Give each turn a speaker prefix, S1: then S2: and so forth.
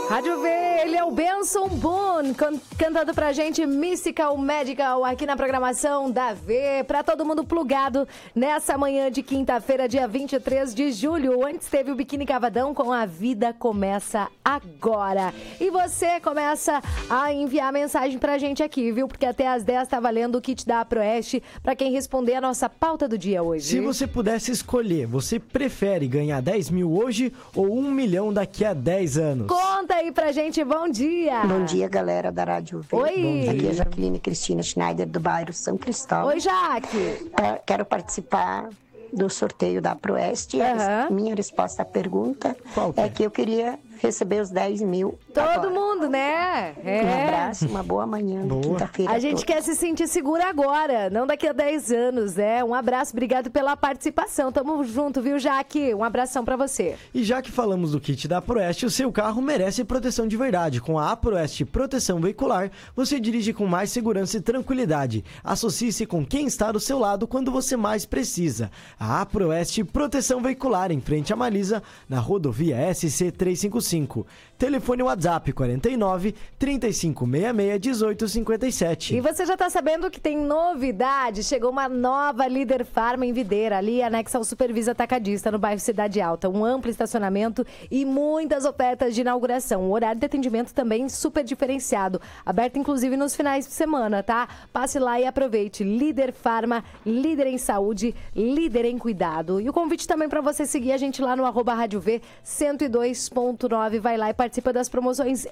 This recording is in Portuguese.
S1: Rádio V, ele é o Benson Boone, cantando pra gente Mystical Medical aqui na programação da V, pra todo mundo plugado nessa manhã de quinta-feira, dia 23 de julho. Antes teve o Biquíni Cavadão com A Vida Começa Agora. E você começa a enviar mensagem pra gente aqui, viu? Porque até às 10 tá valendo o kit da Aproeste pra quem responder a nossa pauta do dia hoje.
S2: Se você pudesse escolher, você prefere ganhar 10 mil hoje ou 1 milhão daqui a 10 anos?
S1: Conta aí pra gente, bom dia!
S3: Bom dia, galera da Rádio V.
S1: Oi!
S3: Aqui é a Jaqueline Cristina Schneider, do bairro São Cristóvão.
S1: Oi, Jaque!
S3: Quero participar do sorteio da Proeste. Minha resposta à pergunta é que eu queria receber os 10 mil
S1: Todo
S3: agora.
S1: mundo, né?
S3: Um abraço, uma boa manhã de quinta-feira.
S1: A gente quer se sentir segura agora, não daqui a 10 anos, né? Um abraço, obrigado pela participação. Tamo junto, viu, Jaque? Um abração pra você.
S2: E já que falamos do kit da Aproeste, o seu carro merece proteção de verdade. Com a Aproeste Proteção Veicular, você dirige com mais segurança e tranquilidade. Associe-se com quem está do seu lado quando você mais precisa. A Aproeste Proteção Veicular, em frente à Malisa, na rodovia SC 355. Telefone WhatsApp 49 3566 1857.
S1: E você já tá sabendo que tem novidade? Chegou uma nova Líder Farma em Videira, ali anexa ao Supervisa Atacadista, no bairro Cidade Alta. Um amplo estacionamento e muitas ofertas de inauguração. O horário de atendimento também super diferenciado, aberto inclusive nos finais de semana, tá? Passe lá e aproveite. Líder Farma, líder em saúde, líder em cuidado. E o convite também para você seguir a gente lá no @Rádio V 102.9. Vai lá e participa das promoções